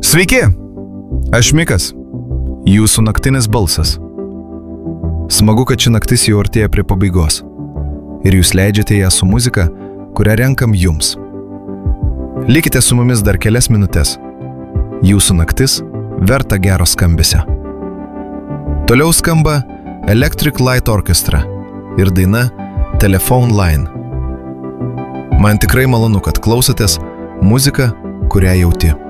Sveiki! Aš Mikas, jūsų naktinis balsas. Smagu, kad ši naktis jau artėja prie pabaigos ir jūs leidžiate ją su muzika, kurią renkam jums. Likite su mumis dar kelias minutės. Jūsų naktis verta gero skambesio. Toliau skamba Electric Light Orchestra ir daina Telephone Line. Man tikrai malonu, kad klausotės muziką, kurią jauti.